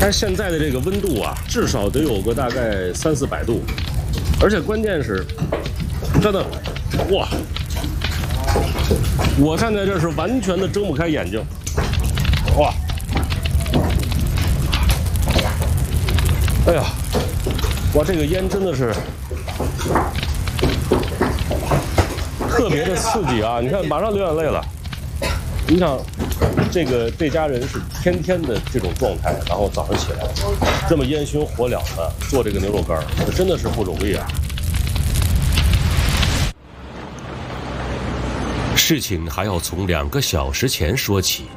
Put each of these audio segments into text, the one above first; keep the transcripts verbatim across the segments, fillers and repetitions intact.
它现在的这个温度啊，至少得有个大概三四百度，而且关键是，真的，哇！我站在这是完全的睁不开眼睛，哇！哎呀，哇，这个烟真的是特别的刺激啊！你看，马上流眼泪了。你想，这个这家人是天天的这种状态，然后早上起来这么烟熏火燎的做这个牛肉干，这真的是不容易啊。 事情还要从两个小时前说起。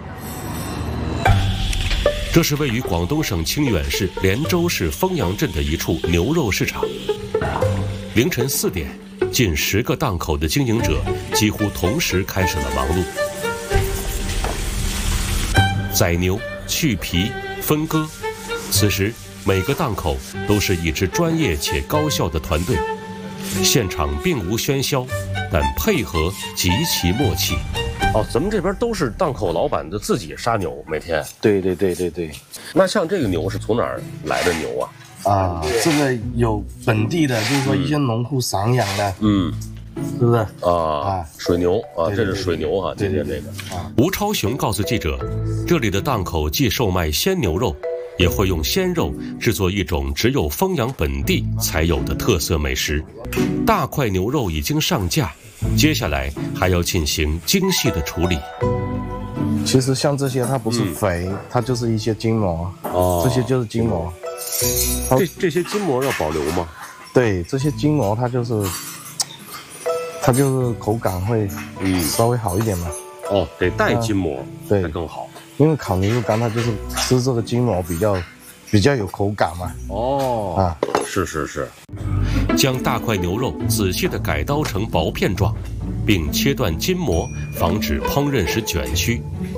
这是位于广东省清远市连州市丰阳镇的一处牛肉市场。凌晨四点，近十个档口的经营者几乎同时开始了忙碌。宰牛、去皮、分割，此时每个档口都是一支专业且高效的团队。现场并无喧嚣，但配合极其默契。 哦，咱们这边都是档口老板的自己杀牛，每天。 对对对对对。 那像这个牛是从哪儿来的牛啊？ 啊，这个有本地的，就是说一些农户散养的， 嗯， 是不是？ 啊啊， 水牛啊， 对对对这是水牛啊， 对对今天这个。 啊， 吴超雄告诉记者，这里的档口既售卖鲜牛肉，也会用鲜肉制作一种只有丰阳本地才有的特色美食。大块牛肉已经上架，接下来还要进行精细的处理。 其实像这些它不是嗯肥，它就是一些筋膜， 哦这些就是筋膜。 这这些筋膜要保留吗？ 对，这些筋膜它就是，它就是口感会嗯稍微好一点嘛。 哦，得带筋膜， 对才更好。 因为烤牛肉干它就是吃这个筋膜比较比较有口感嘛。 哦， 啊， 是是是。 将大块牛肉仔细地改刀成薄片状，并切断筋膜，防止烹饪时卷曲。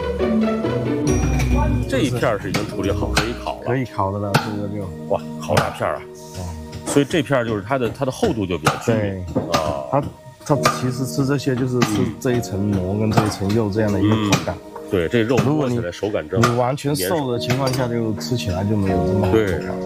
这一片是已经处理好，可以烤了。 可以烤的了，这个就哇，好大片啊！所以这片就是它的它的厚度就比较均匀对啊。 它它其实吃这些就是吃这一层膜跟这一层肉这样的一个口感。 对，这肉如果你摸起来手感正你好。 完全瘦的情况下，就吃起来就没有这么好对口感。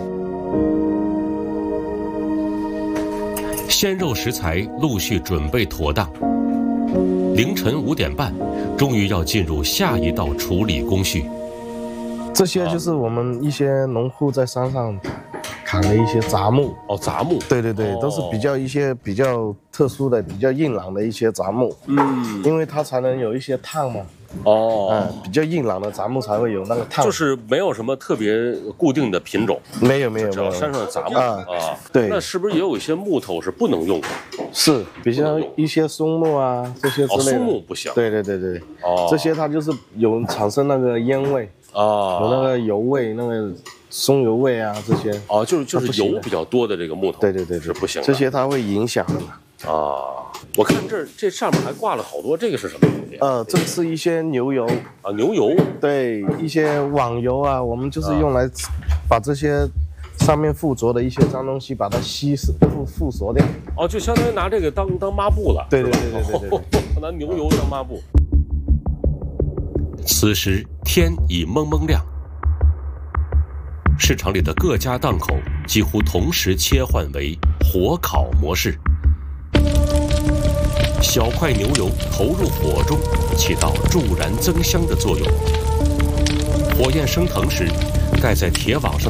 鲜肉食材陆续准备妥当，凌晨五点半，终于要进入下一道处理工序。 这些就是我们一些农户在山上砍的一些杂木。 哦，杂木。 对对对， 哦都是比较一些比较特殊的、比较硬朗的一些杂木， 嗯， 因为它才能有一些碳嘛。 哦， 嗯，比较硬朗的杂木才会有那个碳。 就是没有什么特别固定的品种， 没有没有只要没有山上的杂木啊啊。 对那是不是也有一些木头是不能用的？ 是，比如说一些松木啊这些之哦， 类的。 松木不行。 对对对对， 哦， 这些它就是有产生那个烟味， 啊， 有那个油味，那个松油味啊这些。 哦，就是就它不行的是油比较多的这个木头， 对对对对是不行的。 这些它会影响的嘛。 啊，我看这这上面还挂了好多，这个是什么东西？ 呃，这是一些牛油， 啊，牛油。 对，一些网油啊，我们就是用来把这些上面附着的一些脏东西把它稀释附附着掉。 哦，就相当于拿这个当当抹布了。 对对对对对对对。 拿牛油当抹布。 此时天已蒙蒙亮，市场里的各家档口几乎同时切换为火烤模式。小块牛油投入火中，起到助燃增香的作用。火焰升腾时，盖在铁网上